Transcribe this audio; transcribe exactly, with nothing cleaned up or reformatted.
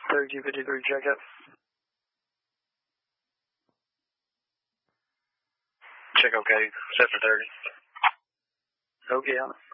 thirty-two fifty-three, check it. Check okay, set for thirty. Okay, on it.